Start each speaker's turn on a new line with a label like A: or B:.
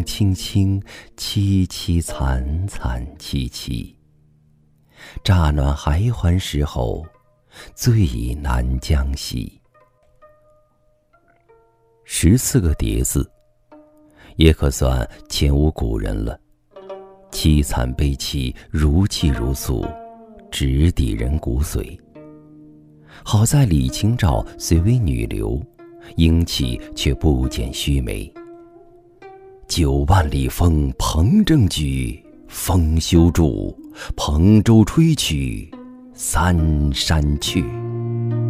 A: 青青，凄凄惨惨戚戚。乍暖还还时候，最难将息。14个叠字，也可算前无古人了。凄惨悲戚，如泣如诉，直抵人骨髓。好在李清照虽为女流，英气却不减须眉。9万里风蓬正举，风休住，蓬舟吹去，三山去。